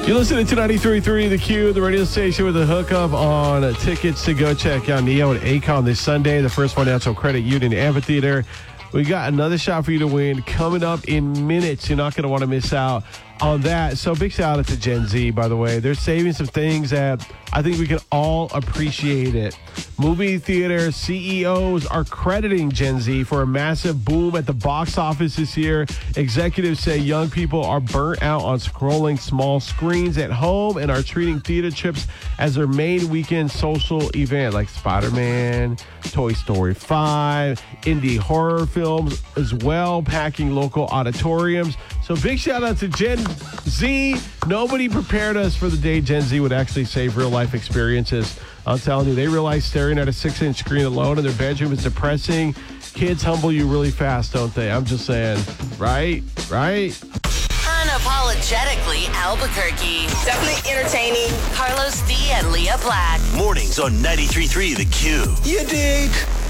You listen to 93.3 The Q, the radio station with a hookup on tickets to go check out Neo and Akon this Sunday, the First Financial Credit Union Amphitheater. We got another shot for you to win coming up in minutes. You're not going to want to miss out on that. So big shout out to Gen Z, by the way. They're saving some things that I think we can all appreciate it. Movie theater CEOs are crediting Gen Z for a massive boom at the box office this year. Executives say young people are burnt out on scrolling small screens at home and are treating theater trips as their main weekend social event, like Spider-Man, Toy Story 5, indie horror films as well, packing local auditoriums. So big shout out to Gen Z. Nobody prepared us for the day Gen Z would actually save real life experiences. I'm telling you, they realize staring at a 6-inch screen alone in their bedroom is depressing. Kids humble you really fast, don't they? I'm just saying, right? Unapologetically Albuquerque. Definitely entertaining. Carlos D and Leah Black. Mornings on 93.3 The Q. You dig?